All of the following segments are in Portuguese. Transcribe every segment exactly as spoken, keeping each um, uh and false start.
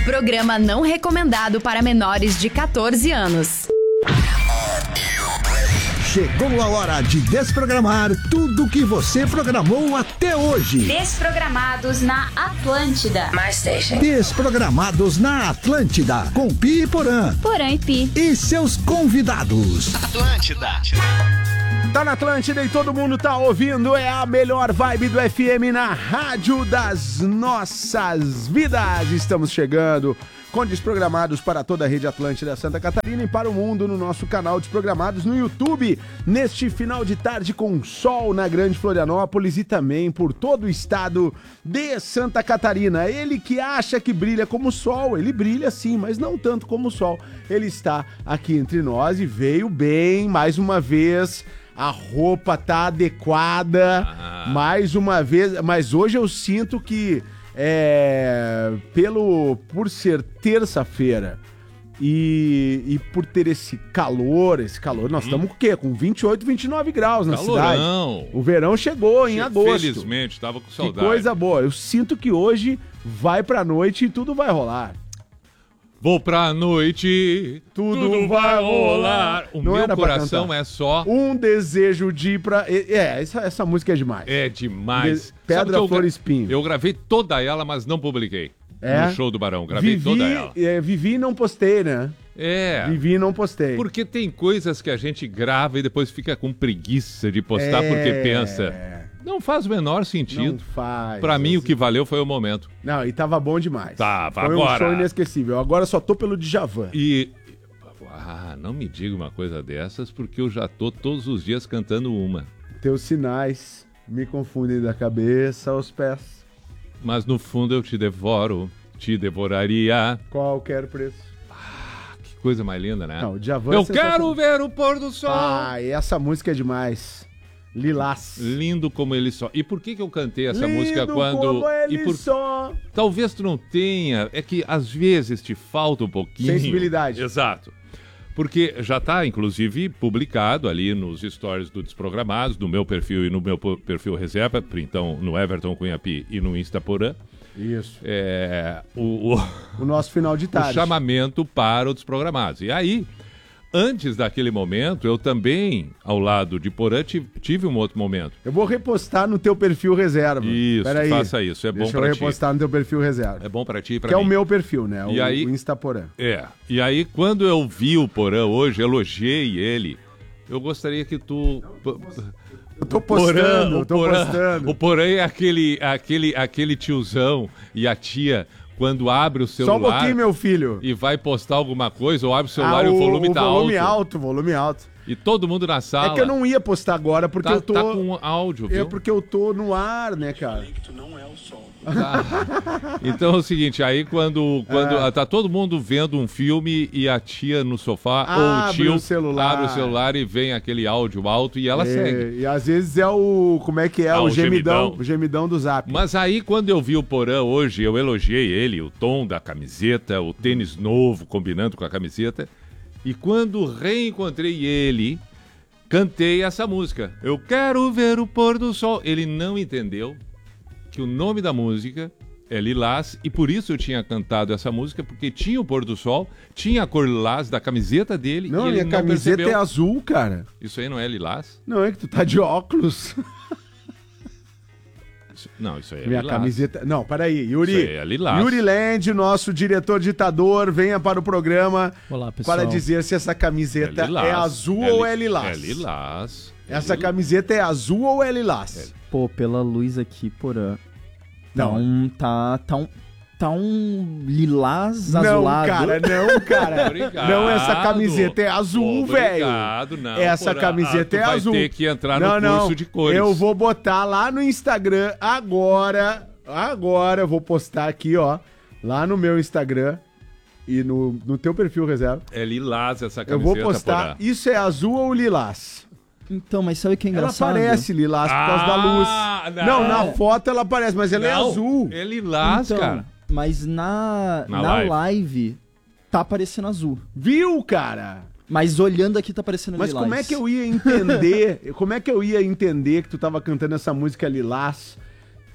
Programa não recomendado para menores de catorze anos. Chegou a hora de desprogramar tudo que você programou até hoje. Desprogramados na Atlântida. My station. Desprogramados na Atlântida, com Pi e Porã. Porã e Pi. E seus convidados. Atlântida. Tá na Atlântida e todo mundo tá ouvindo. É a melhor vibe do F M na rádio das nossas vidas. Estamos chegando com Desprogramados para toda a rede Atlântida Santa Catarina e para o mundo no nosso canal Desprogramados no YouTube. Neste final de tarde com sol na Grande Florianópolis e também por todo o estado de Santa Catarina. Ele que acha que brilha como o sol, ele brilha sim, mas não tanto como o sol. Ele está aqui entre nós e veio bem mais uma vez. A roupa tá adequada, ah. mais uma vez, mas hoje eu sinto que é, pelo, por ser terça-feira e, e por ter esse calor, esse calor, nós estamos hum. com o quê? Com vinte e oito, vinte e nove graus na Calorão. cidade. O verão chegou em agosto. Felizmente, tava com saudade. Que coisa boa, eu sinto que hoje vai pra noite e tudo vai rolar. Vou pra noite, tudo, tudo vai rolar. O Não meu coração é só... Um desejo de ir pra... É, essa, essa música é demais. É demais. De... Pedra, eu, Flor e Espinho. Eu gravei toda ela, mas não publiquei. É? No show do Barão, gravei vivi, toda ela. É, vivi e não postei, né? É. Vivi e não postei. Porque tem coisas que a gente grava e depois fica com preguiça de postar, é... porque pensa... Não faz o menor sentido. Não faz. Pra mim, assim. O que valeu foi o momento. Não, e tava bom demais. Tava, foi agora. Foi um show inesquecível. Agora só tô pelo Djavan. E... Ah, não me diga uma coisa dessas, porque eu já tô todos os dias cantando uma. Teus sinais me confundem da cabeça aos pés. Mas no fundo eu te devoro, te devoraria. Qualquer preço. Ah, que coisa mais linda, né? Não, o Djavan eu é quero ver o pôr do sol. Ah, e essa música é demais. Lilás. Lindo como ele só. E por que que eu cantei essa Lindo música quando... como ele e por... só. Talvez tu não tenha, é que às vezes te falta um pouquinho... Sensibilidade. Exato. Porque já está, inclusive, publicado ali nos stories do Desprogramados, no meu perfil e no meu perfil reserva, então no Everton Cunhapi e no Insta Porã. Isso. É, o, o, o nosso final de tarde. O chamamento para o Desprogramados. E aí... Antes daquele momento, eu também, ao lado de Porã, tive um outro momento. Eu vou repostar no teu perfil reserva. Isso, Pera aí. faça isso, é bom pra ti. Deixa eu repostar no teu perfil reserva. É bom pra ti e pra mim. Que mim. é o meu perfil, né? E o, aí, o Insta Porã. É, e aí quando eu vi o Porã hoje, elogiei ele, eu gostaria que tu... Eu tô postando, eu tô Porã, postando. O Porã é aquele, aquele, aquele tiozão e a tia... Quando abre o celular... Só um pouquinho, meu filho. E vai postar alguma coisa, ou abre o celular ah, e o volume o tá volume alto. alto. Volume alto, E todo mundo na sala... É que eu não ia postar agora, porque tá, eu tô... Tá com áudio, viu? É porque eu tô no ar, né, cara? Tu não é o sol. Tá. Então é o seguinte, aí quando, quando É. tá todo mundo vendo um filme e a tia no sofá, Abre ou o tio o celular. abre o celular e vem aquele áudio alto e ela É, segue. E às vezes é o... Como é que é? Ah, o o gemidão, gemidão. O gemidão do Zap. Mas aí quando eu vi o Porã hoje, eu elogiei ele, o tom da camiseta, o tênis novo combinando com a camiseta. E quando reencontrei ele, cantei essa música. Eu quero ver o pôr do sol. Ele não entendeu que o nome da música é Lilás, e por isso eu tinha cantado essa música, porque tinha o pôr do sol, tinha a cor lilás da camiseta dele, Não, e ele minha não camiseta percebeu. é azul, cara. Isso aí não é lilás? Não, é que tu tá de óculos. Isso- Não, isso aí é Minha lilás. camiseta... Não, peraí, Yuri. Isso aí é lilás. Yuri Land, nosso diretor ditador, venha para o programa Olá, pessoal. para dizer se essa camiseta é, lilás. azul É ou li- é lilás. É lilás. É Essa lilás. camiseta é azul ou é lilás? Pô, pela luz aqui, Porã. Tá Não. um. Tá, tá um. Tá um lilás Não, azulado. cara, não, cara. Obrigado. Não, essa camiseta é azul, velho. Obrigado, não. Essa Porã. camiseta Ah, tu é vai azul. ter que entrar não, no curso não. de cores. Eu vou botar lá no Instagram agora. Agora eu vou postar aqui, ó. Lá no meu Instagram e no, no teu perfil reserva. É lilás essa Eu camiseta, vou postar. Porã. Isso é azul ou lilás? Então, mas sabe o que é Ela engraçado? parece lilás por causa da luz. Ah, Não. não. na foto ela parece, mas ela é Não, azul. É lilás, Então, cara. mas na, Na na, live. live. tá parecendo azul. Viu, cara? Mas olhando aqui tá parecendo Mas lilás. como é que eu ia entender? Como é que eu ia entender que tu tava cantando essa música lilás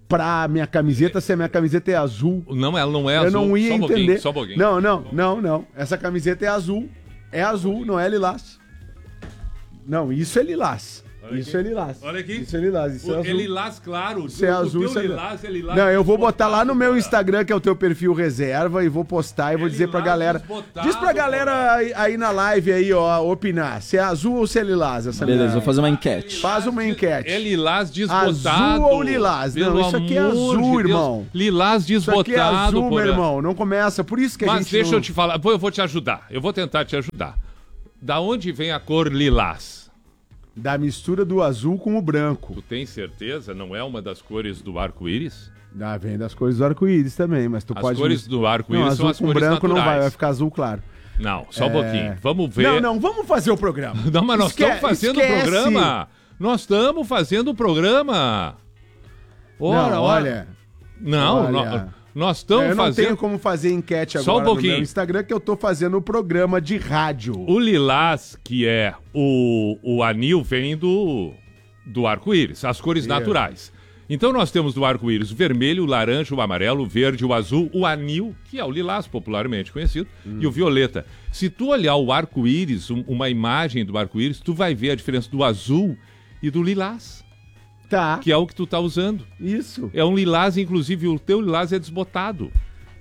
pra minha camiseta se a minha camiseta é azul. Não, ela não é Eu azul. não ia só um entender. pouquinho, só um pouquinho. Não, não, não, não. Essa camiseta é azul. É azul, não é lilás. Não, isso é lilás. Olha Isso aqui. é lilás. Olha aqui. Isso é lilás, isso O- é azul. É lilás claro. Isso é O- azul, o isso é teu lilás. lilás é lilás. Não, eu vou botar lá no meu desbotado, Instagram, que é o teu perfil reserva, e vou postar e vou É dizer pra lilás galera. desbotado, Diz pra galera aí, aí na live aí, ó, opinar. Se é azul ou se é lilás essa Beleza, minha- vou fazer uma enquete. Faz uma enquete. É lilás desbotado. Azul ou lilás? Não, Pelo isso aqui é amor azul, de Deus. irmão. Lilás Isso aqui é desbotado, azul, meu Porã. irmão. Não começa. Por isso que a Mas gente deixa não... eu te falar. Pô, eu vou te ajudar. Eu vou tentar te ajudar. Da onde vem a cor lilás? Da mistura do azul com o branco. Tu tem certeza? Não é uma das cores do arco-íris? Ah, vem das cores do arco-íris também, mas tu As pode... cores do Não, arco-íris azul são as com cores branco naturais. não vai, vai ficar azul claro. Não, só um É. pouquinho. Vamos ver. Não, não, vamos fazer o programa. Não, mas nós Esque- estamos fazendo o esquece. programa. Nós estamos fazendo o programa. Ora, Não, ora. olha... Não, olha. nó- nós estamos eu não fazendo... tenho como fazer enquete Só agora um pouquinho. no meu Instagram, que eu tô fazendo o programa de rádio. O lilás, que é o, o anil, vem do, do arco-íris, as cores Isso. naturais. Então nós temos do arco-íris o vermelho, o laranja, o amarelo, o verde, o azul, o anil, que é o lilás popularmente conhecido, Hum. e o violeta. Se tu olhar o arco-íris, um- uma imagem do arco-íris, tu vai ver a diferença do azul e do lilás, Tá, que é o que tu tá usando. isso. É um lilás, inclusive o teu lilás é desbotado.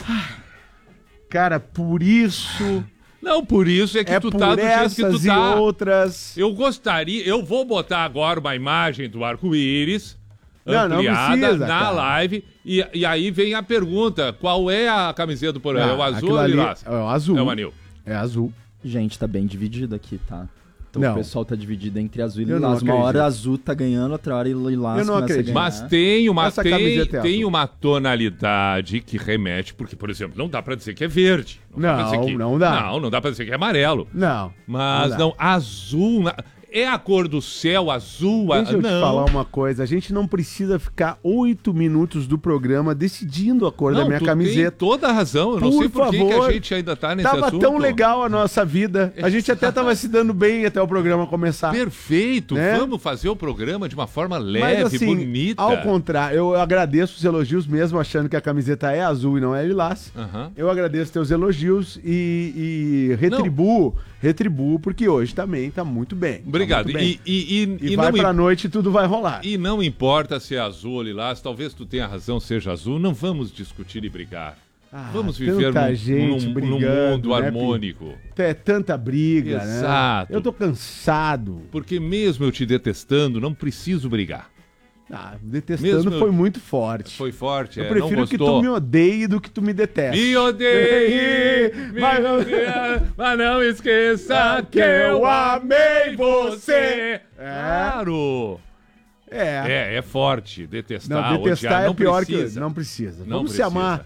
Cara, por isso... Não, por isso é que é tu por tá do jeito que essas tu tá. e outras... Eu gostaria, eu vou botar agora uma imagem do arco-íris Não, não ampliada precisa, na cara. live e, e aí vem a pergunta, qual é a camiseta do Porã? É o Ah, azul aquilo ou o ali lilás? É o azul. É o anil. É azul. Gente, tá bem dividido aqui, tá? Então Não. o pessoal tá dividido entre azul e Eu não lilás. Uma acredito. hora azul tá ganhando, outra hora lilás Eu não começa acredito. a ganhar. Mas tem uma, Essa tem, camiseta é tem azul. uma tonalidade que remete, porque, por exemplo, não dá pra dizer que é verde. dá pra Não, dizer que- não dá. Não, não dá pra dizer que é amarelo. Não. Mas dá. não, azul... na- É a cor do céu, azul... a- Deixa eu não. te falar uma coisa. A gente não precisa ficar oito minutos do programa decidindo a cor Não, da minha tu camiseta. tem toda a razão. Eu não Por sei por que que favor. a gente ainda tá nesse Tava assunto. tão legal a nossa vida. A gente até tava se dando bem até o programa começar. Perfeito, Né? vamos fazer o programa de uma forma Mas leve, assim, bonita. ao contrário, eu agradeço os elogios mesmo achando que a camiseta é azul e não é lilás. Aham. Eu agradeço teus elogios e, e retribuo, retribuo, porque hoje também tá muito bem. Tá Obrigado. muito bem. E, e, e, E e vai não, pra im- noite e tudo vai rolar. e não importa se é azul ou lilás, talvez tu tenha razão, seja azul, não vamos discutir e brigar. Ah, vamos viver tanta num, gente num- num brigando, mundo né, harmônico. É tanta briga, Exato. né? Eu tô cansado. Porque mesmo eu te detestando, não preciso brigar. Ah, detestando Mesmo eu- foi muito forte. Foi forte, Eu é, prefiro não que gostou. tu me odeie do que tu me deteste. Me odeie, me Mas não- odeie, mas não esqueça que eu amei você. Claro. É. É, é forte. Detestar, Não, detestar odiar, é não pior precisa. que... Não precisa. Não Vamos se precisa. amar.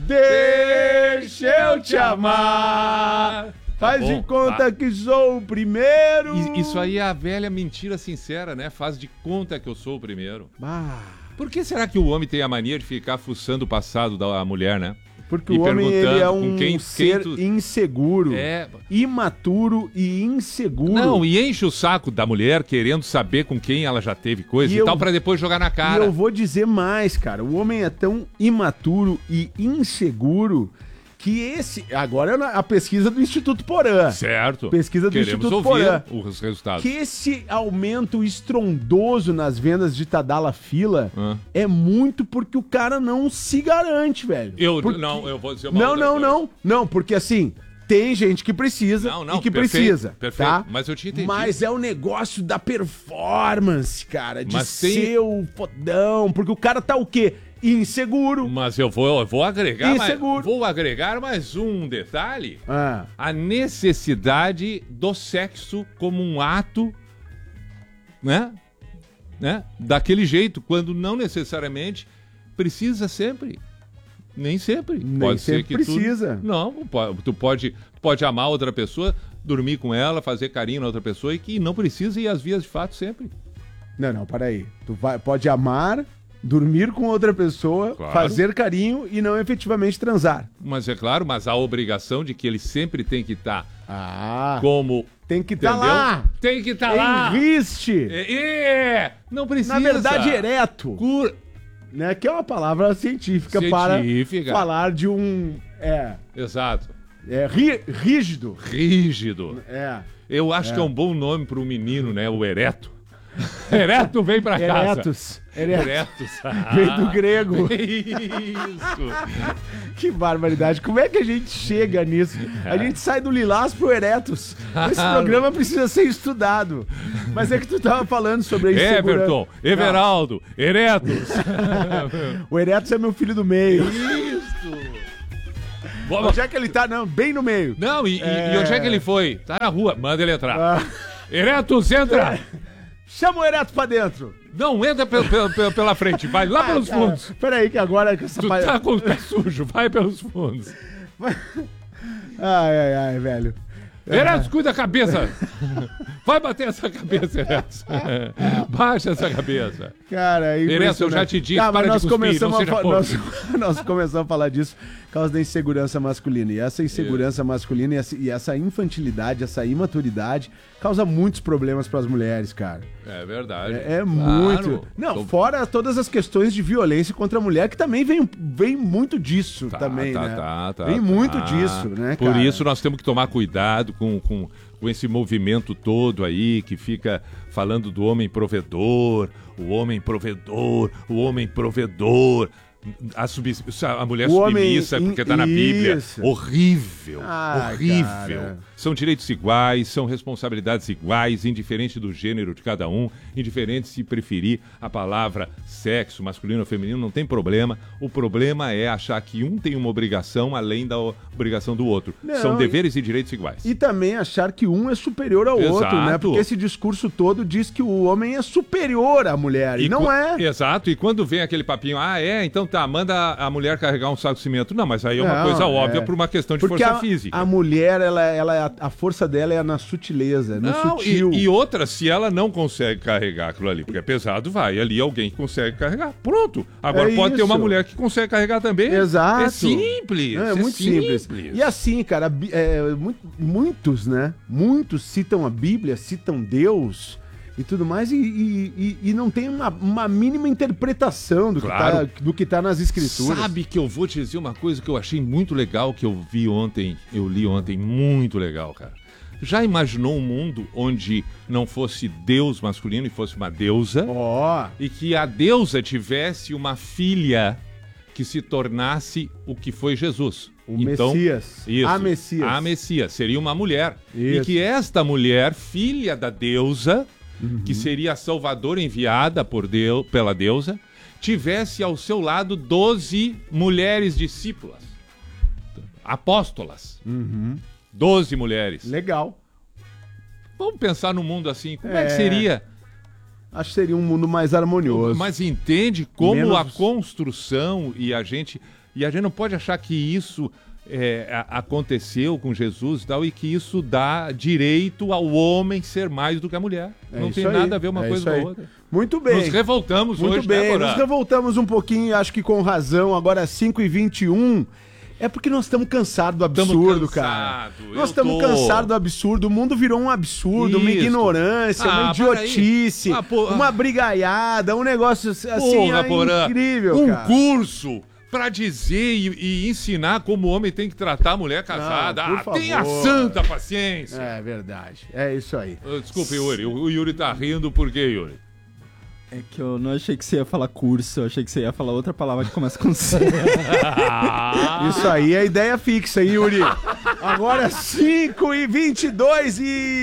Deixa eu te amar. Faz bom, de conta tá. que sou o primeiro. I- Isso aí é a velha mentira sincera, né? Faz de conta que eu sou o primeiro. Ah, Por que será que o homem tem a mania de ficar fuçando o passado da mulher, né? porque E o homem ele é perguntando um com quem- ser quem tu- inseguro. É. Imaturo e inseguro. Não, e enche o saco da mulher querendo saber com quem ela já teve coisa E e, eu- tal, pra depois jogar na E cara. eu vou dizer mais, cara. O homem é tão imaturo e inseguro que esse... Agora é a pesquisa do Instituto Porã. Certo. Pesquisa do Queremos Instituto ouvir Porã. os resultados. Que esse aumento estrondoso nas vendas de Tadala Fila Hã? é muito porque o cara não se garante, velho. Eu, Porque- não, eu vou dizer uma Não, outra não, coisa. não. Não, porque assim, tem gente que precisa Não, não, e que perfeito, precisa, perfeito. tá? Mas eu te entendi. Mas é o negócio da performance, cara, de Mas tem- ser o fodão, porque o cara tá o quê? Inseguro. Mas eu vou, eu vou agregar mais, Inseguro. vou agregar mais um detalhe. Ah, A necessidade do sexo como um ato, né? né? Daquele jeito, quando não necessariamente precisa sempre. Nem sempre. Nem pode sempre ser que precisa. Tu, não, po- tu pode, tu pode amar outra pessoa, dormir com ela, fazer carinho na outra pessoa e que não precisa ir às vias de fato sempre. não, não, peraí. Tu vai, pode amar, dormir com outra pessoa, Claro. fazer carinho e não efetivamente transar. Mas é claro, mas a obrigação de que ele sempre tem que estar Ah, como. tem que estar Entendeu? lá. Tem que estar lá. Em riste. É, é, não precisa. Na verdade, ereto. Cur... né? Que é uma palavra científica, Científica. para falar de um... É, Exato. é ri- rígido. Rígido. É. Eu acho que é um bom nome para um menino, né? O ereto. Ereto, vem pra casa. Eretos. Eretos. Eretos. Vem do grego. Isso. Que barbaridade. Como é que a gente chega nisso? A gente sai do Lilás pro Eretos. Esse programa precisa ser estudado. Mas é que tu tava falando sobre a insegurança. Everton, Everaldo, Eretos. O Eretos é meu filho do meio. Isso. Vamos. Onde é que ele tá? Não, bem no meio. Não, e, É. e onde é que ele foi? Tá na rua, manda ele entrar. Ah. Eretos, entra! Chama o Eretos pra dentro. Não, entra pe- pe- pe- pela frente, vai lá pelos Cara, fundos. Peraí que agora... Que essa Tu pa- tá com o pé sujo, vai pelos fundos. Ai, ai, ai, velho. Eretos, cuida da cabeça. Vai bater essa cabeça, Eretos. Baixa essa cabeça. Cara, é Eretos, eu já te disse, tá, mas para nós de cuspir, começamos não a seja fa- porco. nós, nós começamos a falar disso por causa da insegurança masculina. E essa insegurança masculina e essa, e essa infantilidade, essa imaturidade causa muitos problemas pras mulheres, cara. É verdade. É, é Claro. muito. Não, Tô- fora todas as questões de violência contra a mulher, que também vem, vem muito disso Tá, também, tá, né? tá, tá, vem tá. muito disso, né, Por cara? isso nós temos que tomar cuidado com, com, com esse movimento todo aí que fica falando do homem provedor, o homem provedor, o homem provedor. A, subs... a mulher O homem submissa, in- porque tá na Bíblia. Isso. Horrível, Ai, horrível. cara. São direitos iguais, são responsabilidades iguais, indiferente do gênero de cada um, indiferente se preferir a palavra sexo, masculino ou feminino, não tem problema. O problema é achar que um tem uma obrigação além da obrigação do outro. Não, São deveres e direitos iguais. E também achar que um é superior ao outro, né? Exato. Porque esse discurso todo diz que o homem é superior à mulher. E, não qu- é. Exato, e quando vem aquele papinho, ah, é, então tá, manda a a mulher carregar um saco de cimento. Não, mas aí é uma Não, coisa óbvia é. por uma questão de Porque força a, física. a mulher, ela, ela, é a, a força dela é na sutileza, no Não, sutil. e, e outra, se ela não consegue carregar aquilo ali, porque é pesado, vai ali alguém que consegue carregar. Pronto. Agora É pode ter isso. uma mulher que consegue carregar também. Exato. É simples. É, muito simples. E assim, cara, a Bí- é, mu- muitos, né? Muitos citam a Bíblia, citam Deus e tudo mais, e, e- e- e não tem uma, uma mínima interpretação do, Claro. que tá, do que tá nas escrituras. Sabe que eu vou te dizer uma coisa que eu achei muito legal, que eu vi ontem, eu li ontem, muito legal, cara. Já imaginou um mundo onde não fosse Deus masculino e fosse uma deusa? Ó, E que a deusa tivesse uma filha que se tornasse o que foi Jesus. o Messias. Isso, A Messias. A Messias. Seria uma mulher. E Isso. que esta mulher, filha da deusa, Uhum. que seria a salvadora enviada por Deus, pela deusa, tivesse ao seu lado doze mulheres discípulas. Apóstolas. Doze mulheres. Legal. Vamos pensar no mundo assim. Como é, É. que seria? Acho que seria um mundo mais harmonioso. Mas entende como Menos- a construção e a gente... E a gente não pode achar que isso é, a- aconteceu com Jesus e tal, e que isso dá direito ao homem ser mais do que a mulher. É não isso tem aí, nada a ver uma é coisa isso com aí. a outra. Muito bem. Nos revoltamos Muito hoje, bem, né, Porã? nos revoltamos um pouquinho, acho que com razão, agora às cinco e vinte e um. É porque nós estamos cansados do absurdo, Tamo cara. cansado, eu Nós estamos tô. cansados do absurdo. O mundo virou um absurdo, uma Isso. ignorância, uma Ah, para aí. idiotice, Ah, pô, uma brigaiada, um negócio assim Porra, é Porã, incrível, um cara. curso pra dizer e, e ensinar como o homem tem que tratar a mulher casada. Não, por ah, tenha favor. santa paciência. É verdade. É isso aí. Ah, Desculpa, Yuri. O, o Yuri tá rindo por quê, Yuri? É que eu não achei que você ia falar curso, eu achei que você ia falar outra palavra que começa com C. Isso aí é ideia fixa, hein, Yuri? Agora cinco e vinte e dois e,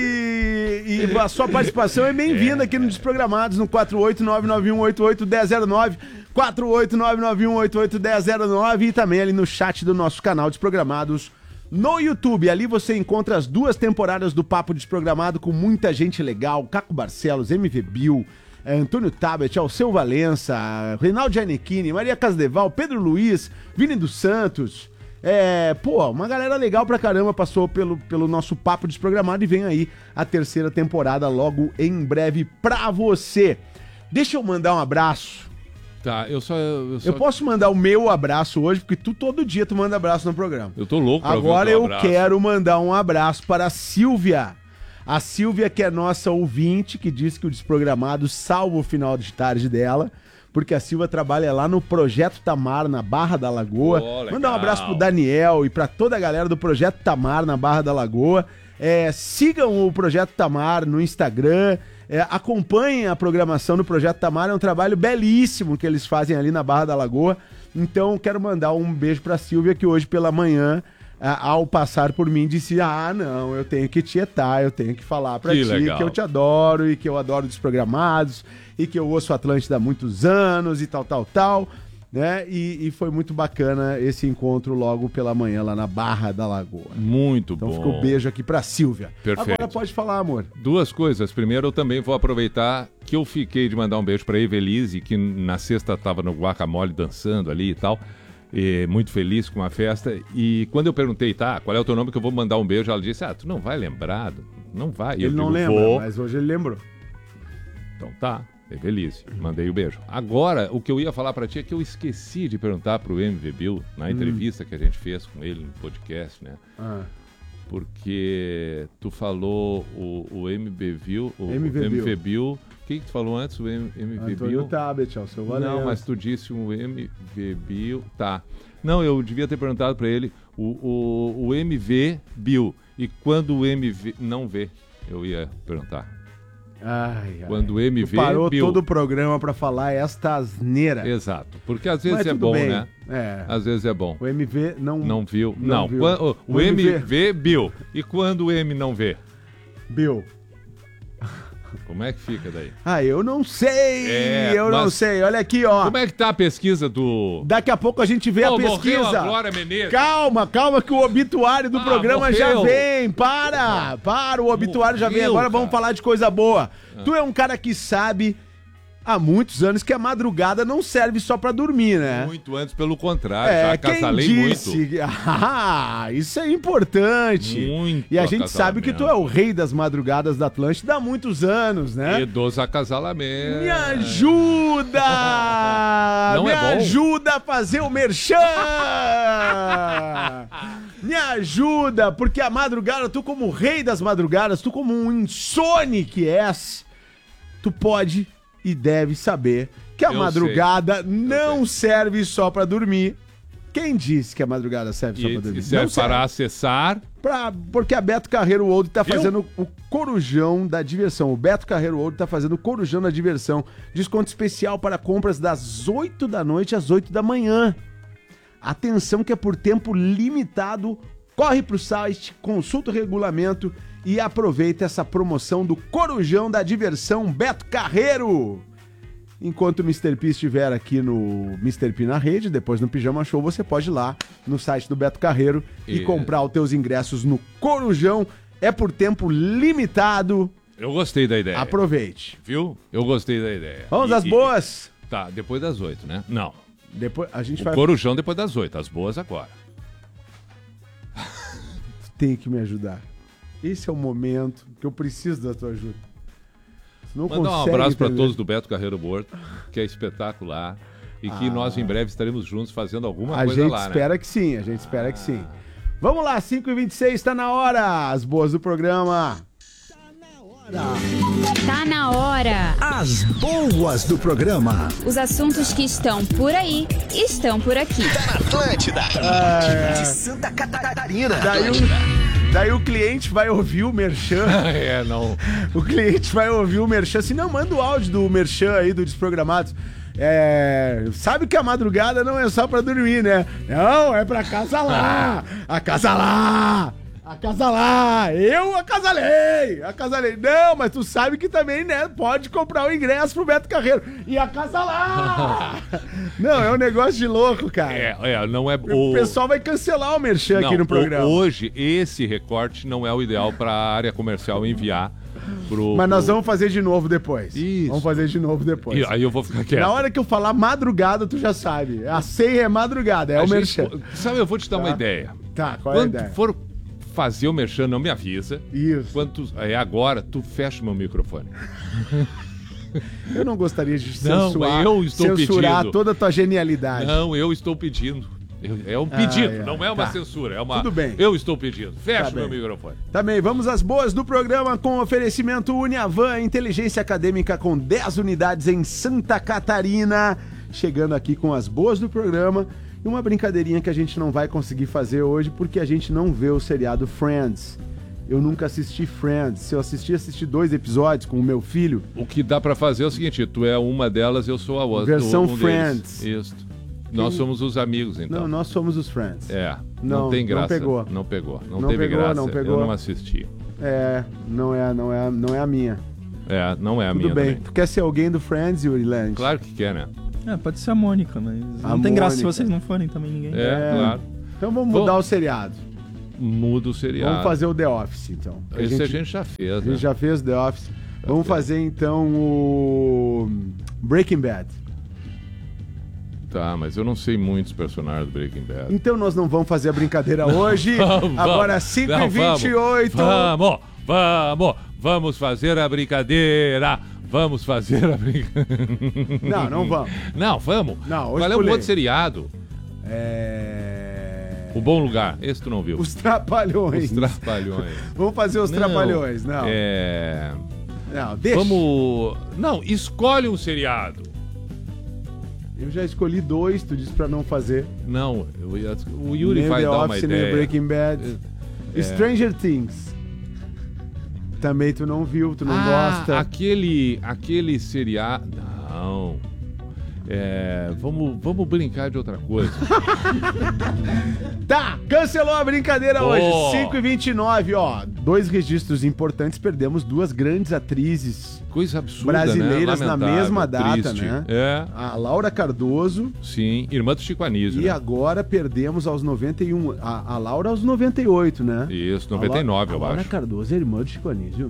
e a sua participação é bem-vinda aqui no Desprogramados no quatro oito nove nove um oito oito um zero zero nove, quatro oito nove nove um oito oito um zero zero nove e também ali no chat do nosso canal Desprogramados no YouTube. Ali você encontra as duas temporadas do Papo Desprogramado com muita gente legal, Caco Barcelos, M V Bill, é, Antônio Tabet, Alceu Valença, Reinaldo Giannichini, Maria Casdeval, Pedro Luiz, Vini dos Santos. É, pô, uma galera legal pra caramba passou pelo, pelo nosso Papo Desprogramado e vem aí a terceira temporada logo em breve pra você. Deixa eu mandar um abraço. Tá, eu só. Eu, só... Eu posso mandar o meu abraço hoje, porque tu todo dia tu manda abraço no programa. Eu tô louco pra ouvir o Agora teu eu abraço. quero mandar um abraço para a Silvia. A Silvia, que é nossa ouvinte, que diz que o Desprogramado salva o final de tarde dela, porque a Silva trabalha lá no Projeto Tamar, na Barra da Lagoa. Oh, legal. Manda um abraço pro Daniel e pra toda a galera do Projeto Tamar, na Barra da Lagoa. É, sigam o Projeto Tamar no Instagram, é, acompanhem a programação do Projeto Tamar, é um trabalho belíssimo que eles fazem ali na Barra da Lagoa. Então quero mandar um beijo pra Silvia, que hoje pela manhã, a, ao passar por mim, disse: ah, não, eu tenho que tietar, eu tenho que falar pra Que ti legal. que eu te adoro e que eu adoro Desprogramados e que eu ouço Atlântida há muitos anos e tal, tal, tal. Né? E, e foi muito bacana esse encontro logo pela manhã lá na Barra da Lagoa. Muito Então bom. ficou um beijo aqui pra Silvia. Perfeito. Agora pode falar, amor. Duas coisas. Primeiro, eu também vou aproveitar que eu fiquei de mandar um beijo pra Evelise, que na sexta tava no Guacamole dançando ali e tal. E muito feliz com a festa. E quando eu perguntei, tá, qual é o teu nome que eu vou mandar um beijo? Ela disse: ah, tu não vai lembrar? Não vai. E eu Ele não digo, lembra, vou. mas hoje ele lembrou. Então tá, Evelise, mandei o beijo. Agora, o que eu ia falar pra ti é que eu esqueci de perguntar pro M V Bill, na entrevista que a gente fez com ele no podcast, né? Ah. Porque tu falou o, o M V Bill, o M V M V Bill. Bill. O que, que tu falou antes? O M V Antônio Bill? Tabet, ao seu Valença. Não, mas tu disse um M V Bill. Tá. Não, eu devia ter perguntado pra ele o, o, o M V Bill. E quando o M V não vê, eu ia perguntar. Ai, ai. Quando o M V Tu parou Bill. todo o programa pra falar esta asneira. Exato. Porque às vezes Mas é tudo bom, bem. né? É. Às vezes é bom. O M V não... Não viu? Não Não. viu. Quan- o O o M V M V Bill. E quando o M não vê? Bill. Como é que fica daí? Ah, eu não sei. É, eu não mas- sei. Olha aqui, ó. Como é que tá a pesquisa do... Daqui a pouco a gente vê Pô, a pesquisa. morreu a Glória Menezes. Calma, calma que o obituário do Ah, programa já morreu. vem. Para, para, o obituário já vem. Morreu, Agora vamos cara. falar de coisa boa. Tu é um cara que sabe há muitos anos que a madrugada não serve só pra dormir, né? Muito antes, pelo contrário. É, já quem acasalei disse? muito. Ah, isso é importante. Muito E a gente sabe que tu é o rei das madrugadas da Atlântida há muitos anos, né? E dos acasalamentos. Me ajuda! Não Me é bom? ajuda a fazer o merchan! Me ajuda, porque a madrugada, tu como rei das madrugadas, tu como um insone que és, tu pode e deve saber que a Eu madrugada não serve só pra dormir. Quem disse que a madrugada serve só pra E, dormir? e serve para acessar... Pra- porque a Beto Carreiro Old tá Viu? fazendo o Corujão da Diversão. O Beto Carreiro Old tá fazendo o Corujão da Diversão. Desconto especial para compras das oito da noite às oito da manhã. Atenção que é por tempo limitado. Corre pro site, consulta o regulamento e aproveita essa promoção do Corujão da Diversão Beto Carreiro. Enquanto o mister P estiver aqui no mister P na rede, depois no Pijama Show, você pode ir lá no site do Beto Carreiro e, E- comprar os teus ingressos no Corujão. É por tempo limitado. Eu gostei da ideia. Aproveite. Viu? Eu gostei da ideia. Vamos E- às e- boas? Tá, depois das oito, né? Não. Depois a gente O vai... Corujão depois das oito. As boas agora. Tem que me ajudar. Esse é o momento que eu preciso da tua ajuda. Você não Mandar um consegue abraço para entender. todos do Beto Carreiro World, que é espetacular. E que nós em breve estaremos juntos fazendo alguma A coisa gente lá, né? espera que sim, a gente espera que sim. Vamos lá, cinco e vinte e seis, tá na hora. As boas do programa. Tá na hora. As boas do programa. Os assuntos que estão por aí estão por aqui. Atlântida. É, De Santa Catarina. daí, o, daí o cliente vai ouvir o merchan. É, não. O cliente vai ouvir o merchan. Se não, manda o áudio do merchan aí do Desprogramados. É, sabe que a madrugada não é só pra dormir, né? Não, é pra acasalar. Acasalar. Acasalar. Eu acasalei. Acasalei. Não, mas tu sabe que também, né? Pode comprar o ingresso pro Beto Carreiro. E acasalar. Não, é um negócio de louco, cara. É, é, não é... O pessoal vai cancelar o merchan Não, aqui no o- programa. Hoje, esse recorte não é o ideal para a área comercial enviar pro... Mas nós pro- vamos fazer de novo depois. Isso. Vamos fazer de novo depois. E aí eu vou ficar quieto. Na hora que eu falar madrugada, tu já sabe. A senha é madrugada, é A o gente- merchan. Sabe, eu vou te dar uma Tá. ideia. Tá, qual é a Quando ideia? for fazer o merchan, não me avisa. Isso. Quando tu, é agora, tu fecha o meu microfone. Eu não gostaria de Não, censurar, eu estou censurar pedindo. toda a tua genialidade. Não, eu estou pedindo. Eu- É um pedido, Ah, é. não é uma Tá. censura. É uma... Tudo bem. Eu estou pedindo. Fecha Tá meu bem. microfone. Também vamos às boas do programa com oferecimento Uniavan, inteligência acadêmica com dez unidades em Santa Catarina. Chegando aqui com as boas do programa e uma brincadeirinha que a gente não vai conseguir fazer hoje porque a gente não vê o seriado Friends. Eu nunca assisti Friends. Se eu assistir, assisti dois episódios com o meu filho. O que dá pra fazer é o seguinte: tu é uma delas, eu sou a outra. Versão um deles. Friends. Isso. Nós somos os amigos, então. Não, nós somos os Friends. É, não, Não, tem não graça. pegou. Não pegou. Não, Não teve pegou, graça. não pegou. Eu não assisti. É, não é, não é, não é a minha. É, não é a Tudo minha bem. também. Tu quer ser alguém do Friends, Yuri Land? Claro que quer, né? É, pode ser a Mônica, mas A não tem graça se Mônica. vocês não forem também ninguém. É, claro. Então vamos mudar Bom, o seriado. Muda o seriado. Vamos fazer o The Office, então. A Esse gente, a gente já fez, a né? gente já fez The Office. Vamos fez. fazer, então, o Breaking Bad. Tá, mas eu não sei muitos personagens do Breaking Bad. Então nós não vamos fazer a brincadeira hoje. Vamos, Agora, vamos. cinco Não, e vinte e oito. Vamos, vamos, vamos fazer a brincadeira. Vamos fazer a brincadeira. Não, não vamos. Não, vamos. Não, hoje Qual é o pulei. outro seriado? É... O Bom Lugar. Esse tu não viu. Os Trapalhões. Os Trapalhões. Vamos fazer os Não, Trapalhões, não. É... Não, deixa. Vamos... Não, escolhe um seriado. Eu já escolhi dois, tu disse pra não fazer. Não, eu ia... o Yuri Nem vai The dar uma Office, nem ideia. Breaking Bad. É. Stranger Things. Também tu não viu, tu não ah, gosta. aquele, aquele seriado... Não. É, vamos, vamos brincar de outra coisa. Tá, cancelou a brincadeira Oh. hoje. cinco e vinte e nove, ó. Dois registros importantes, perdemos duas grandes atrizes Coisa absurda, brasileiras né? na Lamentável, mesma data, triste. né? É, A Laura Cardoso sim. Irmã do Chico Anísio, e né? agora perdemos aos noventa e um. A, a Laura aos noventa e oito, né? Isso, A noventa e nove, Lau- eu a Laura acho. Cardoso é irmã do Chico Anísio.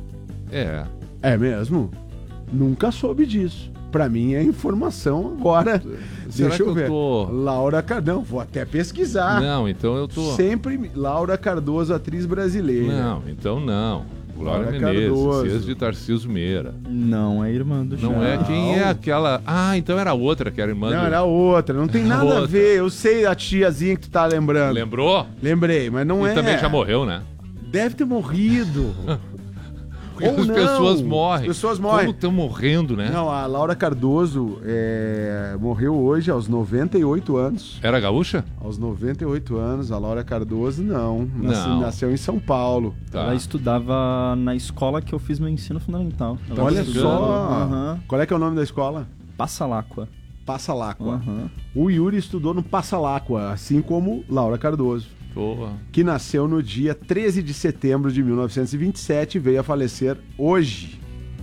É. É mesmo? Nunca soube disso. Pra mim é informação agora. Será Deixa que eu eu ver. tô- Laura Cardoso, vou até pesquisar. Não, então eu tô... Sempre Laura Cardoso, atriz brasileira. Não, então não. Glória Laura Menezes, Cardoso. ex de Tarcísio Meira. Não é irmã do Não Thiago. é? Quem é aquela... Ah, então era outra que era irmã Não, do... era outra, não tem Era nada a outra. ver. Eu sei a tiazinha que tu tá lembrando. Lembrou? Lembrei, mas não E é. também já morreu, né? Deve ter morrido. Porque Ou as não. pessoas morrem. As pessoas morrem. Como estão morrendo, né? Não, a Laura Cardoso é, morreu hoje aos noventa e oito anos. Era gaúcha? Aos noventa e oito anos, a Laura Cardoso não. Nasce- Não. Nasceu em São Paulo. Tá. Ela estudava na escola que eu fiz meu ensino fundamental. Ela Olha estudou- só. Aham. Qual é que é o nome da escola? Passalacqua. Passalacqua. Aham. O Yuri estudou no Passalacqua, assim como Laura Cardoso, Boa. que nasceu no dia treze de setembro de mil novecentos e vinte e sete e veio a falecer hoje,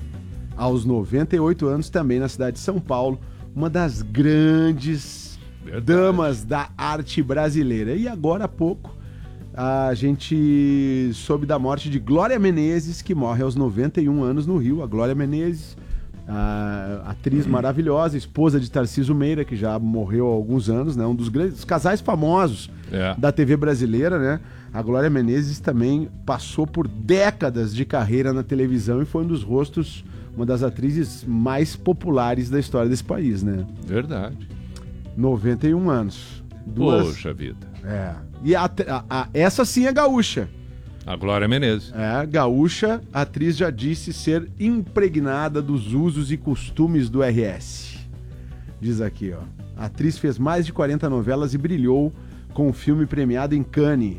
aos noventa e oito anos, também na cidade de São Paulo, uma das grandes Verdade. damas da arte brasileira. E agora há pouco a gente soube da morte de Glória Menezes, que morre aos noventa e um anos no Rio. A Glória Menezes, a atriz maravilhosa, esposa de Tarcísio Meira, que já morreu há alguns anos, né? Um dos grandes dos casais famosos É. da T V brasileira, né? A Glória Menezes também passou por décadas de carreira na televisão e foi um dos rostos, uma das atrizes mais populares da história desse país, né? Verdade. noventa e um anos. Duas... Poxa vida. É. E a, a- a- essa sim é gaúcha. A Glória Menezes. É, gaúcha, a atriz já disse ser impregnada dos usos e costumes do R S. Diz aqui, ó. A atriz fez mais de quarenta novelas e brilhou com o filme premiado em Cannes.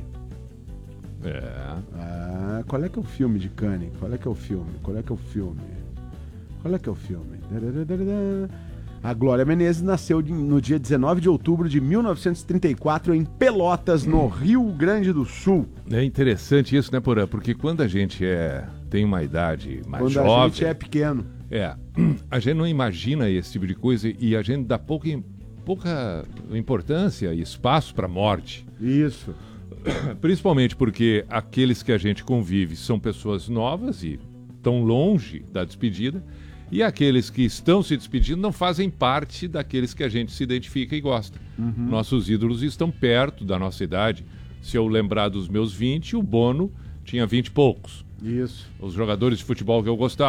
É. Ah, qual é que é o filme de Cannes? Qual é que é o filme? Qual é que é o filme? Qual é que é o filme? Dadadadadá. A Glória Menezes nasceu de- no dia dezenove de outubro de mil novecentos e trinta e quatro em Pelotas, no Rio Grande do Sul. É interessante isso, né, Porã? Porque quando a gente é tem uma idade mais Quando jovem... a gente é pequeno. É, a gente não imagina esse tipo de coisa e a gente dá pouca, im- pouca importância e espaço para a morte. Isso. Principalmente porque aqueles que a gente convive são pessoas novas e tão longe da despedida, e aqueles que estão se despedindo não fazem parte daqueles que a gente se identifica e gosta. Nossos ídolos estão perto da nossa idade. Se eu lembrar dos meus vinte, o Bono tinha vinte e poucos. Isso. Os jogadores de futebol que eu gostava,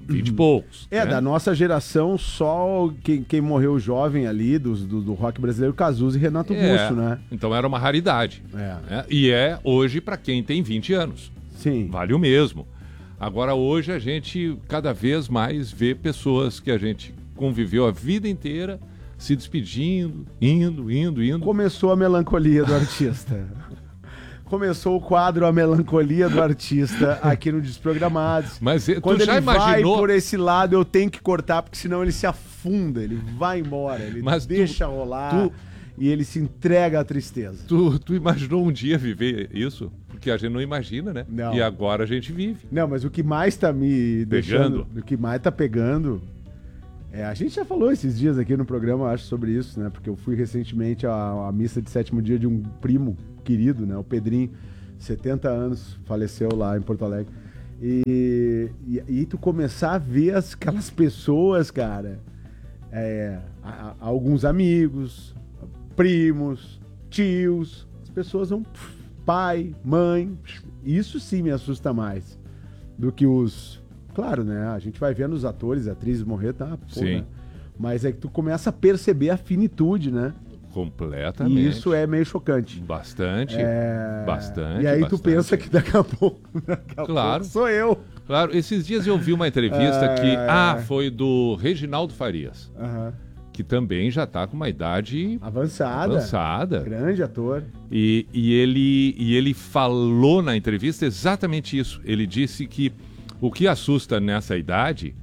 vinte e poucos. É, né? da nossa geração, só quem, quem morreu jovem ali, do, do, do rock brasileiro, Cazuza e Renato É, Russo, né? Então era uma raridade. É. né? E é hoje para quem tem vinte anos. Sim. Vale o mesmo. Agora, hoje, a gente cada vez mais vê pessoas que a gente conviveu a vida inteira se despedindo, indo, indo, indo. Começou a melancolia do artista. Começou o quadro A Melancolia do Artista aqui no Desprogramados. Mas eh, tu Quando já ele vai imaginou... por esse lado, eu tenho que cortar, porque senão ele se afunda, ele vai embora, ele Mas tu- deixa rolar tu- e ele se entrega à tristeza. Tu, tu imaginou um dia viver isso? Porque a gente não imagina, né? Não. E agora a gente vive. Não, mas o que mais tá me deixando, o que mais tá pegando, é, a gente já falou esses dias aqui no programa, acho, sobre isso, né? Porque eu fui recentemente à, à missa de sétimo dia de um primo querido, né? O Pedrinho, setenta anos, faleceu lá em Porto Alegre. E, e, e tu começar a ver as, aquelas pessoas, cara, é, a- a- alguns amigos, primos, tios, as pessoas vão, pff, pai, mãe, pff, isso sim me assusta mais do que os... Claro, né? A gente vai vendo os atores, atrizes morrer, tá? Pô, Sim. né? Mas é que tu começa a perceber a finitude, né? Completamente. E isso é meio chocante. Bastante. É... Bastante. E aí tu bastante. pensa que daqui a pouco, daqui a Claro. pouco sou eu. Claro, esses dias eu vi uma entrevista É. que... Ah, foi do Reginaldo Farias. Aham. Que também já está com uma idade Avançada. avançada. Grande ator. E, e, ele, e ele falou na entrevista exatamente isso. Ele disse que o que assusta nessa idade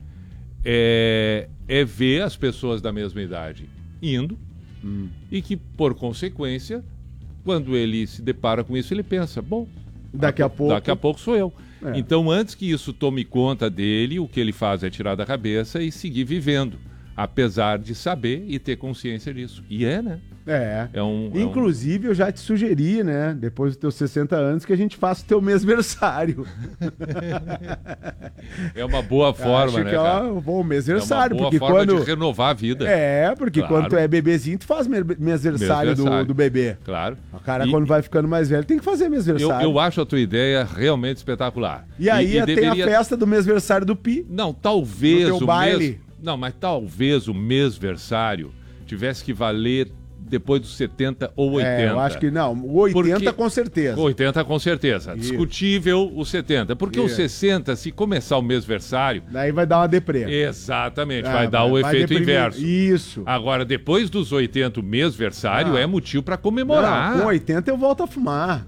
é, é ver as pessoas da mesma idade indo Hum. e que, por consequência, quando ele se depara com isso, ele pensa, bom, Daqui a pouco... daqui a pouco sou eu. É. Então, antes que isso tome conta dele, o que ele faz é tirar da cabeça e seguir vivendo, apesar de saber e ter consciência disso. E é, né? É. É um, é um- Inclusive, eu já te sugeri, né? Depois dos teus sessenta anos, que a gente faça o teu mêsversário. é uma boa forma, Acho né, que é cara? um bom É mêsversário, uma boa porque forma quando... de renovar a vida. É, porque Claro. quando tu é bebezinho, tu faz me- mêsversário do, Mêsversário. do bebê. Claro. O cara, E- quando vai ficando mais velho, tem que fazer Eu, mêsversário. eu acho a tua ideia realmente espetacular. E aí tem deveria- a festa do mêsversário do Pi. Não, talvez No teu o baile. mês... Não, mas talvez o mêsversário tivesse que valer depois dos setenta ou oitenta. É, eu acho que não. O oitenta Porque- com certeza. oitenta com certeza. Isso. Discutível o setenta. Porque o Isso. sessenta, se começar o mêsversário, Daí vai dar uma deprê. exatamente, É, vai dar o efeito deprimir. inverso. Isso. Agora, depois dos oitenta, o mêsversário Ah. é motivo para comemorar. Não, com oitenta eu volto a fumar.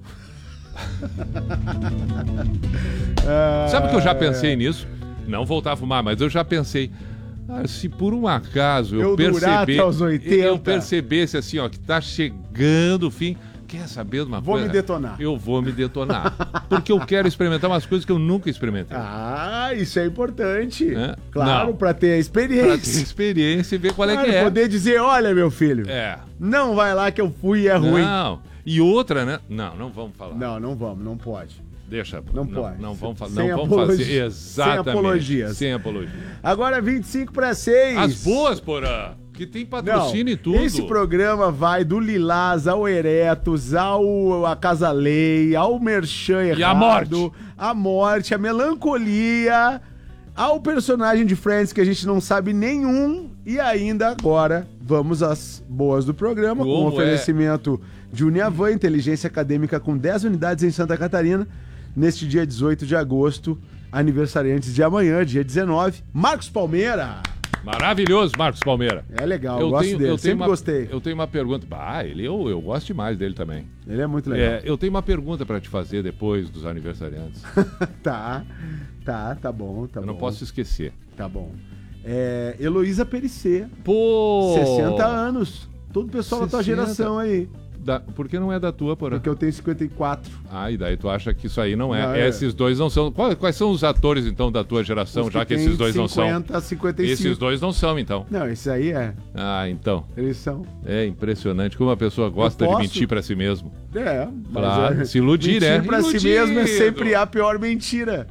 Sabe que eu já pensei nisso? Não voltar a fumar, mas eu já pensei. Ah, se por um acaso eu, Eu durar perceber, até os oitenta. eu percebesse assim, ó, que tá chegando o fim, quer saber de uma Vou coisa? me detonar. Eu vou me detonar. Porque eu quero experimentar umas coisas que eu nunca experimentei. Ah, isso é importante. É? Claro, Não. pra ter a Pra ter experiência. experiência e ver qual é Claro, que é. poder dizer, olha, meu filho, É. não vai lá que eu fui e é ruim. Não. E outra, né? Não, não vamos falar. Não, não vamos, não pode. Deixa. Não pode. Não vamos falar. Sem Não vamos apologia- fazer. Exatamente. sem apologias. Sem apologia. Agora vinte e cinco para seis. As boas, Porã. Que tem patrocínio Não, e tudo. Esse programa vai do Lilás ao Eretos, ao a Casalei, ao Merchan errado, E a morte. a morte, a melancolia, ao personagem de Friends que a gente não sabe nenhum e ainda agora vamos às boas do programa com Como oferecimento de Uniavan, inteligência acadêmica com dez unidades em Santa Catarina, neste dia dezoito de agosto, aniversariantes de amanhã, dia dezenove, Marcos Palmeira. Maravilhoso, Marcos Palmeira. É legal, eu, gosto dele, sempre uma, gostei. Eu tenho uma pergunta. Ah, ele eu, eu gosto demais dele também. Ele é muito legal. É, eu tenho uma pergunta pra te fazer depois dos aniversariantes. Tá, tá, tá bom, tá eu bom. não posso esquecer. Tá bom. É, Heloísa Perissé, Pô! sessenta anos. Todo o pessoal da tua sessenta. geração aí. Da, por que não é da tua, Porã? Porque eu tenho cinquenta e quatro. Ah, e daí tu acha que isso aí não é. Não, é. Esses dois não são. Quais, quais são os atores, então, da tua geração, Os já que tem esses dois não são? cinquenta a cinquenta e cinco. Esses dois não são, então. Não, esse aí é. Ah, então. Eles são. É impressionante como a pessoa gosta Eu de posso? mentir pra si mesmo. É. mas Claro, é- se iludir, mentir é. pra si Iludido. mesmo é sempre a pior mentira.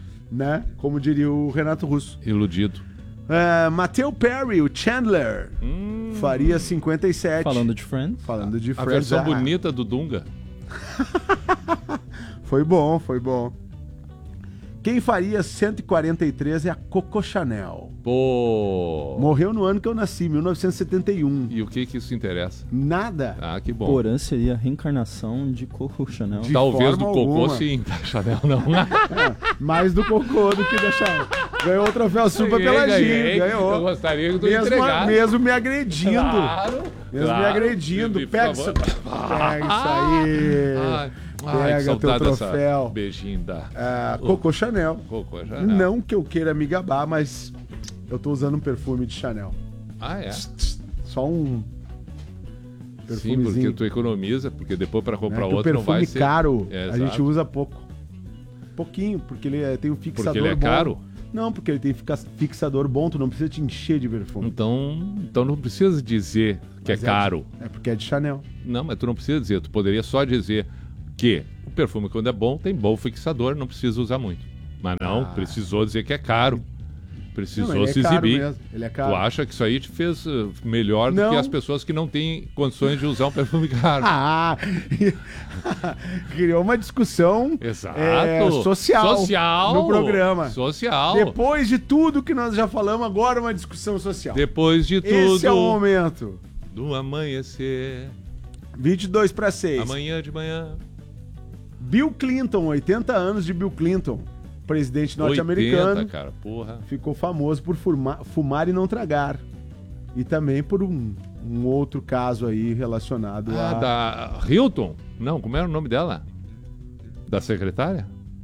Né? Como diria o Renato Russo. Iludido. É, Matthew Perry, o Chandler, Hum, faria cinquenta e sete. Falando de Friends. Falando de a Friends. versão ah, bonita do Dunga. Foi bom, foi bom. Quem faria cento e quarenta e três é a Coco Chanel. Pô. Morreu no ano que eu nasci, mil novecentos e setenta e um. E o que que isso interessa? Nada. Ah, que bom. Porã seria a reencarnação de Coco Chanel. De Talvez forma do cocô, alguma. sim. Da Chanel, não. É, mais do Cocô do que da Chanel. Ganhou o troféu Super Ganhei, pela ganhei. Gin. Ganhou. Eu gostaria que tu Mesmo, entregasse. mesmo me agredindo. Claro. Mesmo claro. me agredindo. Por Pega favor. isso, pega isso aí. Ai, ai, Pega que teu saudade dessa troféu. beijinho da Ah, Coco Chanel. Cocô já. Não que eu queira me gabar, mas eu tô usando um perfume de Chanel. Ah, é? Só um Sim, perfumezinho. porque tu economiza, porque depois para né? comprar Que outro o não vai perfume ser... caro, É, a gente exato. usa pouco. Pouquinho, porque ele é- tem um fixador Porque ele é bom. caro? Não, porque ele tem fixa- fixador bom, tu não precisa te encher de perfume. Então, então não precisa dizer que Mas é caro. de- é porque é de Chanel. Não, mas tu não precisa dizer. Tu poderia só dizer que o perfume, quando é bom, tem bom fixador, não precisa usar muito. Mas não, Ah. precisou dizer que é caro. Precisou Não, ele é se caro exibir. mesmo, ele é caro. Tu acha que isso aí te fez uh, melhor do Não. que as pessoas que não têm condições de usar um perfume caro. Ah! Criou uma discussão Exato. é, social, Social. no programa. Social. Depois de tudo que nós já falamos, agora uma discussão social. Depois de tudo. Esse é o momento. Do amanhecer. vinte e dois para seis. Amanhã de manhã. Bill Clinton, oitenta anos de Bill Clinton, presidente norte-americano, oitenta, cara, porra. ficou famoso por fumar, fumar e não tragar. E também por um, um outro caso aí relacionado Ah, a... da Hilton? Não, como era o nome dela? Da secretária?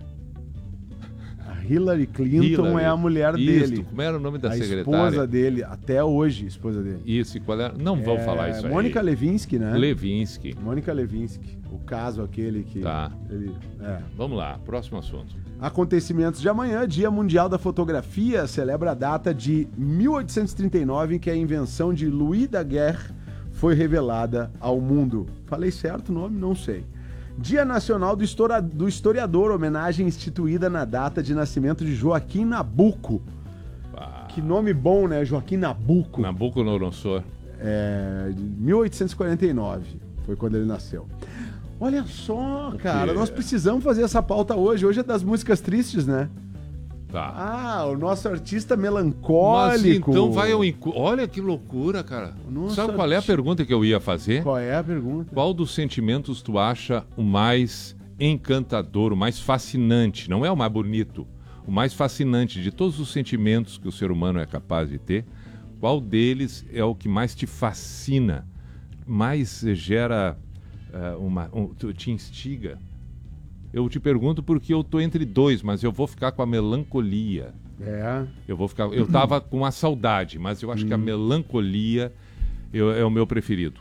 A Hillary Clinton Hillary. é a mulher Isso, dele. como era o nome da a secretária? esposa dele, até hoje, esposa dele. Isso, e qual era? Não vamos É, falar isso aí. Mônica Lewinsky, né? Lewinsky. Mônica Lewinsky. O caso aquele que... Tá. Ele, é. Vamos lá, próximo assunto. Acontecimentos de amanhã, Dia Mundial da Fotografia, celebra a data de mil oitocentos e trinta e nove em que a invenção de Louis Daguerre foi revelada ao mundo. Falei certo o nome? Não sei. Dia Nacional do, Histora- do Historiador, homenagem instituída na data de nascimento de Joaquim Nabuco. Ah, Que nome bom, né? Joaquim Nabuco. Nabucodonosor. É, de mil oitocentos e quarenta e nove foi quando ele nasceu. Olha só, cara, quê? nós precisamos fazer essa pauta hoje. Hoje é das músicas tristes, né? Tá. Ah, o nosso artista Mas melancólico. então vai ao encontro. Olha que loucura, cara. Nossa, Sabe qual é a tia- pergunta que eu ia fazer? Qual é a pergunta? Qual dos sentimentos tu acha o mais encantador, o mais fascinante? Não é o mais bonito, o mais fascinante de todos os sentimentos que o ser humano é capaz de ter. Qual deles é o que mais te fascina, mais gera uh, uma, um, tu- te instiga? Eu te pergunto porque eu tô entre dois, mas eu vou ficar com a melancolia. É. Eu vou ficar. Eu tava com a saudade, mas eu acho que a melancolia eu- é o meu preferido.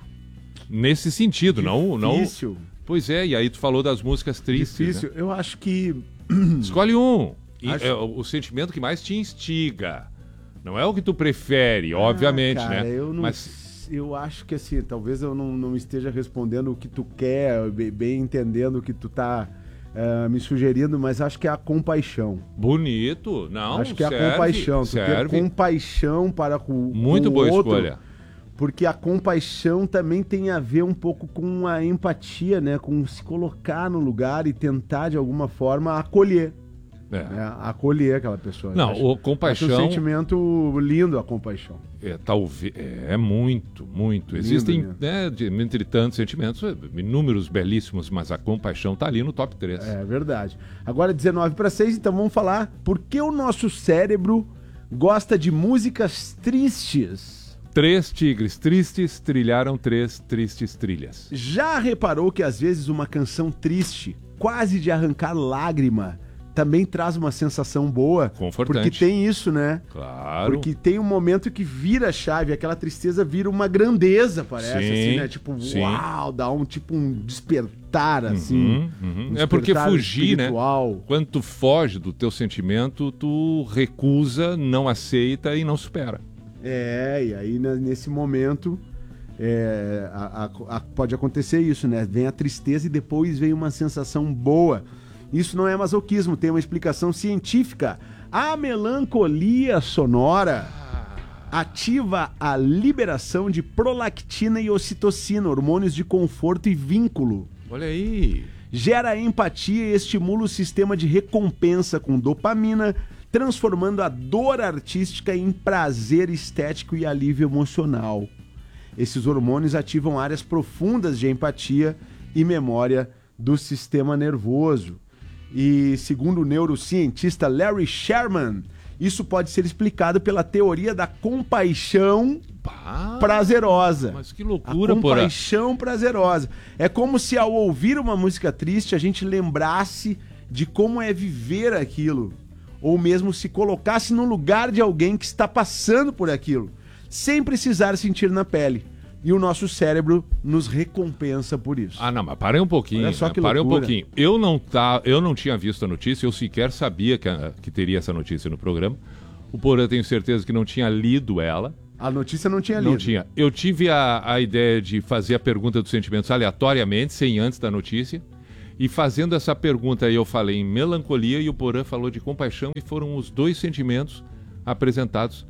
Nesse sentido, não, não. Difícil. Pois é, e aí tu falou das músicas tristes. Difícil. Eu acho que. Né? Escolhe um. E Acho- é o, o sentimento que mais te instiga. Não é o que tu prefere, obviamente, Ah, cara, né? Eu não, Mas eu acho que assim, talvez eu não, não esteja respondendo o que tu quer, bem, bem entendendo o que tu tá eh, me sugerindo, mas acho que é a compaixão. bonito, não. acho que é serve, a compaixão. Tu serve. ter compaixão para com, Muito com o boa outro. escolha. Porque a compaixão também tem a ver um pouco com a empatia, né? Com se colocar no lugar e tentar, de alguma forma, acolher. É. Né? Acolher aquela pessoa. Não, Eu acho, o compaixão- acho um sentimento lindo, a compaixão. É, talvez, é, é muito, muito. Lindo, Existem, lindo. né, de- entre tantos sentimentos, inúmeros belíssimos, mas a compaixão tá ali no top três. É verdade. Agora dezenove para seis, então vamos falar por que o nosso cérebro gosta de músicas tristes. Três tigres tristes trilharam três tristes trilhas. Já reparou que às vezes uma canção triste, quase de arrancar lágrima, também traz uma sensação boa? Confortante. Porque tem isso, né? Claro. Porque tem um momento que vira a chave, aquela tristeza vira uma grandeza, parece, Sim, assim, né? Tipo, sim. uau, dá um tipo um despertar, assim. Uhum, uhum. um É porque despertar fugir, né? espiritual. Quando tu foge do teu sentimento, tu recusa, não aceita e não supera. É, e aí né, nesse momento é, a- a- a- pode acontecer isso, né? Vem a tristeza e depois vem uma sensação boa. Isso não é masoquismo, tem uma explicação científica. A melancolia sonora ativa a liberação de prolactina e ocitocina, hormônios de conforto e vínculo. Olha aí. gera empatia e estimula o sistema de recompensa com dopamina, transformando a dor artística em prazer estético e alívio emocional. Esses hormônios ativam áreas profundas de empatia e memória do sistema nervoso. E, segundo o neurocientista Larry Sherman, isso pode ser explicado pela teoria da compaixão Pá, prazerosa. Mas que loucura, A porra. compaixão prazerosa. É como se ao ouvir uma música triste a gente lembrasse de como é viver aquilo. Ou mesmo se colocasse no lugar de alguém que está passando por aquilo, sem precisar sentir na pele. E o nosso cérebro nos recompensa por isso. Ah, não, mas parei um pouquinho. Olha só que parei um loucura. pouquinho. Eu não, tá, eu não tinha visto a notícia, eu sequer sabia que, a- que teria essa notícia no programa. O Porã, tenho certeza que não tinha lido ela. A notícia não tinha lido. Não tinha. Eu tive a, a ideia de fazer a pergunta dos sentimentos aleatoriamente, sem antes da notícia. E fazendo essa pergunta aí, eu falei em melancolia e o Porã falou de compaixão, e foram os dois sentimentos apresentados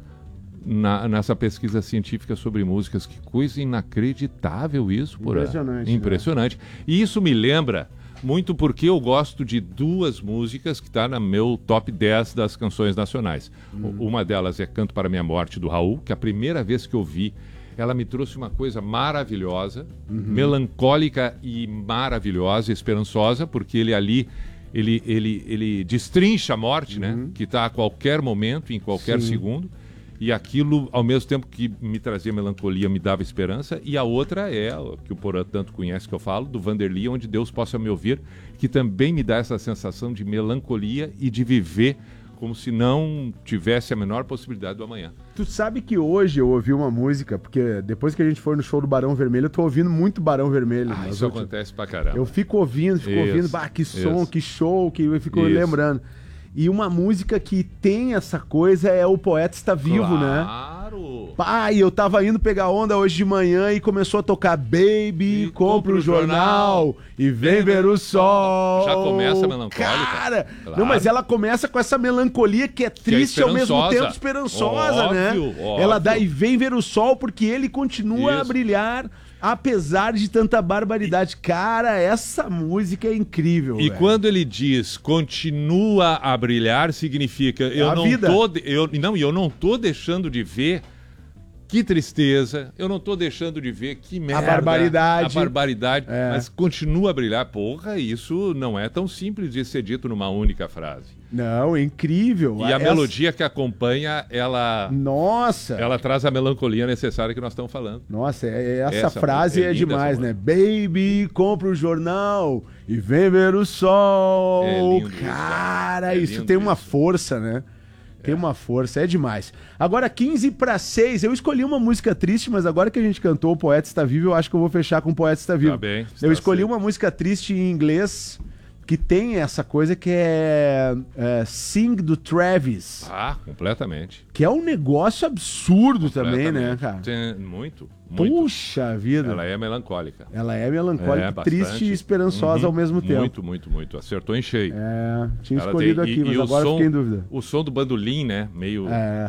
na, nessa pesquisa científica sobre músicas. Que coisa inacreditável isso, Porã. Impressionante, Impressionante. E isso me lembra muito porque eu gosto de duas músicas que está no meu top dez das canções nacionais. Hum. Uma delas é Canto para Minha Morte, do Raul, que a primeira vez que eu vi, ela me trouxe uma coisa maravilhosa, Uhum. melancólica e maravilhosa, esperançosa, porque ele ali, ele, ele, ele destrincha a morte, né? Que está a qualquer momento, em qualquer Uhum. Sim. segundo. E aquilo, ao mesmo tempo que me trazia melancolia, me dava esperança. E a outra é, o que o Porã tanto conhece que eu falo, do Vanderly, Onde Deus Possa Me Ouvir, que também me dá essa sensação de melancolia e de viver como se não tivesse a menor possibilidade do amanhã. Tu sabe que hoje eu ouvi uma música, porque depois que a gente foi no show do Barão Vermelho, eu tô ouvindo muito Barão Vermelho. Ah, nas isso últimas- acontece pra caramba. Eu fico ouvindo, fico Isso, ouvindo, bah, que som, isso. que show, que eu fico Isso. lembrando. E uma música que tem essa coisa é O Poeta Está Vivo, né? Claro! Pai, eu tava indo pegar onda hoje de manhã e começou a tocar Baby, compra o jornal e vem ver o sol. Já começa melancólica. Cara, Claro. não, mas ela começa com essa melancolia que é triste e ao mesmo esperançosa. tempo esperançosa, né? Óbvio, óbvio. Ela dá e vem ver o sol porque ele continua a Isso. brilhar apesar de tanta barbaridade. Cara, essa música é incrível, E velho. quando ele diz continua a brilhar, significa eu a não vida. tô de- eu não, e eu não tô deixando de ver que tristeza, eu não tô deixando de ver que merda, barbaridade. a barbaridade, É. mas continua a brilhar. Porra, isso não é tão simples de ser dito numa única frase. Não, é incrível. E a Essa- melodia que acompanha, ela Nossa! ela traz a melancolia necessária que nós estamos falando. Nossa, é- é- essa, Essa frase é é, linda, demais, essa né? Baby, compra o jornal e vem ver o sol. É lindo isso, Cara, é isso lindo tem uma isso. força, né? Tem uma força, é demais. Agora, quinze para seis, eu escolhi uma música triste, mas agora que a gente cantou O Poeta Está Vivo, eu acho que eu vou fechar com O Poeta Está Vivo. Tá bem, está eu escolhi certo. uma música triste em inglês que tem essa coisa que é, é Sing do Travis, Ah, completamente. que é um negócio absurdo também, né, Completamente. cara? Tem- muito, muito. Puxa vida. Ela é melancólica. Ela é melancólica, É, bastante. triste e esperançosa Uhum. ao mesmo tempo. Muito, muito, muito. Acertou em cheio. É, tinha Ela escolhido tem- aqui, e- mas e o agora som- fiquei em dúvida. O som do bandolim, né? Meio. É.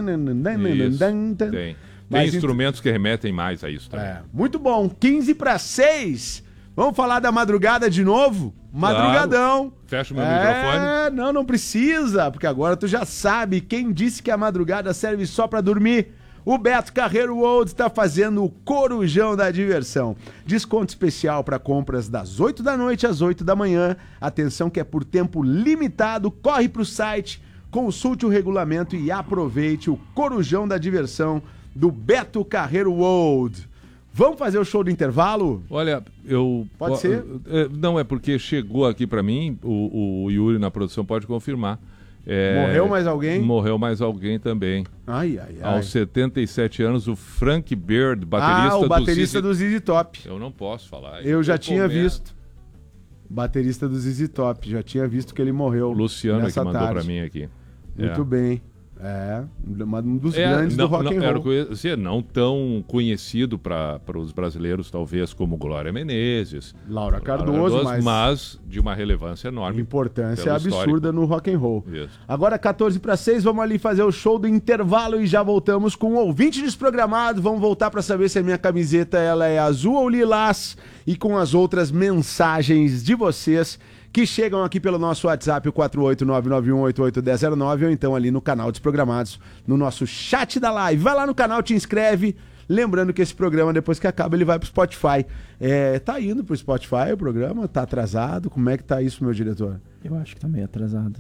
Isso, tem. Tem Mas ent- instrumentos que remetem mais a isso também. É, muito bom. quinze para seis. Vamos falar da madrugada de novo? Madrugadão. Fecha o meu é, microfone. não, não precisa, porque agora tu já sabe quem disse que a madrugada serve só pra dormir. O Beto Carreiro World está fazendo o Corujão da Diversão. Desconto especial para compras das oito da noite às oito da manhã. Atenção que é por tempo limitado. Corre pro site, consulte o regulamento e aproveite o Corujão da Diversão do Beto Carreiro World. Vamos fazer o show do intervalo? Olha, eu. Pode ó, ser? é, Não, é porque chegou aqui pra mim, o, o Yuri na produção pode confirmar. É, Morreu mais alguém? Morreu mais alguém também. Ai, ai, ai. Aos setenta e sete anos, o Frank Beard, baterista, ah, o baterista do do Z Z Top. Eu não posso falar. Eu já tô tinha comendo. visto. Baterista do Z Z Top. Já tinha visto que ele morreu. O Luciano é que nessa mandou tarde. pra mim aqui. Muito É. bem. É, um dos É, grandes não, do rock não, and roll. era o que eu ia dizer, não tão conhecido para os brasileiros, talvez, como Glória Menezes, Laura Cardoso, Cardoso, mas... mas de uma relevância enorme. Importância pelo absurda histórico. no rock and roll. Isso. Agora quatorze para seis, vamos ali fazer o show do intervalo e já voltamos com o ouvinte desprogramado. Vamos voltar para saber se a minha camiseta ela é azul ou lilás e com as outras mensagens de vocês que chegam aqui pelo nosso WhatsApp, o quatro oito nove nove um oito oito um zero zero nove, ou então ali no canal Desprogramados, no nosso chat da live. Vai lá no canal, te inscreve. Lembrando que esse programa, depois que acaba, ele vai pro Spotify. É, tá indo pro Spotify o programa? Tá atrasado? Como é que tá isso, meu diretor? Eu acho que tá meio atrasado.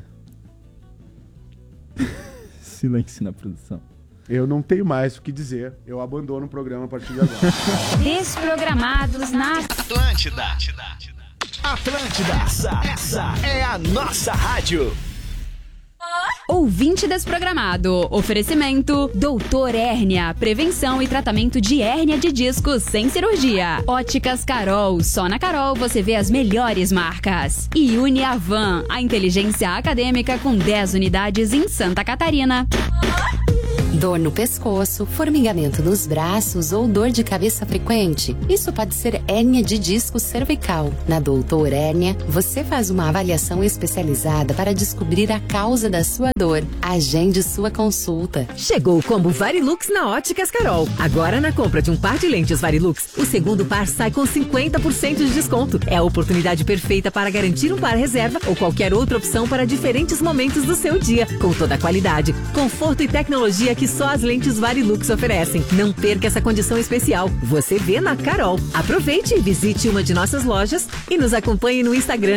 Silêncio na produção. Eu não tenho mais o que dizer. Eu abandono o programa a partir de agora. Desprogramados na Atlântida. Atlântida. Essa, essa é a nossa rádio. Ouvinte desprogramado. Oferecimento Doutor Hérnia. Prevenção e tratamento de hérnia de discos sem cirurgia. Óticas Carol. Só na Carol você vê as melhores marcas. E Uniavan. A inteligência acadêmica com dez unidades em Santa Catarina. Dor no pescoço, formigamento nos braços ou dor de cabeça frequente? Isso pode ser hérnia de disco cervical. Na Doutor Hérnia, você faz uma avaliação especializada para descobrir a causa da sua dor. Agende sua consulta. Chegou o combo Varilux na Óticas Carol. Agora, na compra de um par de lentes Varilux, o segundo par sai com cinquenta por cento de desconto. É a oportunidade perfeita para garantir um par reserva ou qualquer outra opção para diferentes momentos do seu dia, com toda a qualidade, conforto e tecnologia que só as lentes Varilux oferecem. Não perca essa condição especial. Você vê na Carol. Aproveite e visite uma de nossas lojas e nos acompanhe no Instagram.